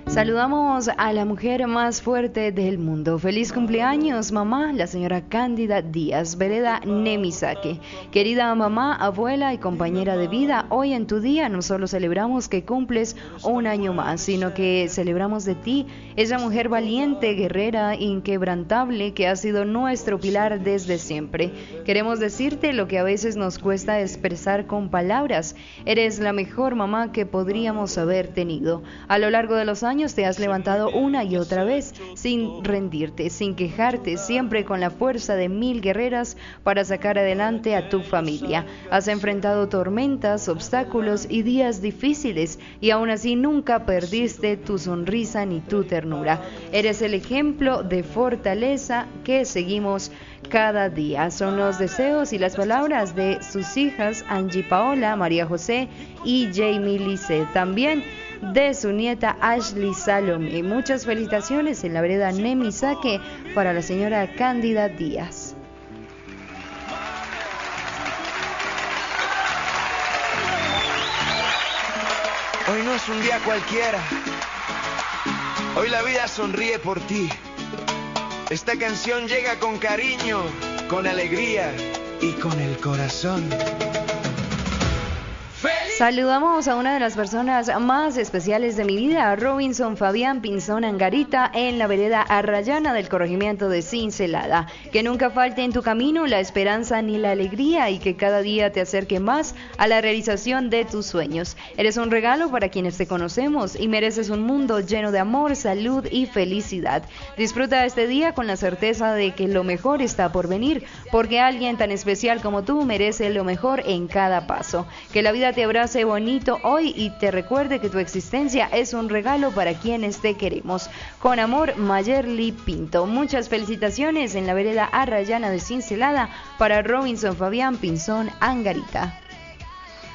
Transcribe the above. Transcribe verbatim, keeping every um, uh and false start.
Saludamos a la mujer más fuerte del mundo. Feliz cumpleaños, mamá, la señora Cándida Díaz, vereda Nemisaque. Querida mamá, abuela y compañera de vida, hoy en tu día no solo celebramos que cumples un año más, sino que celebramos de ti, esa mujer valiente, guerrera, inquebrantable, que ha sido nuestro pilar desde siempre. Queremos decirte lo que a veces nos cuesta expresar con palabras. Eres la mejor mamá que podríamos haber tenido. A lo largo de los años te has levantado una y otra vez, sin rendirte, sin quejarte, siempre con la fuerza de mil guerreras para sacar adelante a tu familia. Has enfrentado tormentas, obstáculos y días difíciles, y aún así nunca perdiste tu sonrisa ni tu ternura. Eres el ejemplo de fortaleza que seguimos cada día. Son los deseos y las palabras de sus hijas Angie Paola, María José y Jamie Lice. También de su nieta Ashley Salome. Muchas felicitaciones en la vereda Nemisaque para la señora Cándida Díaz. Hoy no es un día cualquiera. Hoy la vida sonríe por ti. Esta canción llega con cariño, con alegría y con el corazón. Saludamos a una de las personas más especiales de mi vida, Robinson Fabián Pinzón Angarita, en la vereda Arrayana del corregimiento de Cincelada. Que nunca falte en tu camino la esperanza ni la alegría, y que cada día te acerque más a la realización de tus sueños. Eres un regalo para quienes te conocemos y mereces un mundo lleno de amor, salud y felicidad. Disfruta este día con la certeza de que lo mejor está por venir, porque alguien tan especial como tú merece lo mejor en cada paso. Que la vida te abrace bonito hoy y te recuerde que tu existencia es un regalo para quienes te queremos. Con amor, Mayerly Pinto. Muchas felicitaciones en la vereda Arrayana de Cincelada para Robinson Fabián Pinzón Angarita.